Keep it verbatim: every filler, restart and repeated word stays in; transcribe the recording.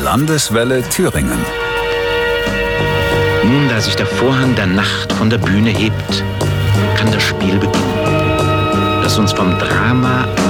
Landeswelle Thüringen. Nun, da sich der Vorhang der Nacht von der Bühne hebt, kann das Spiel beginnen, das uns vom Drama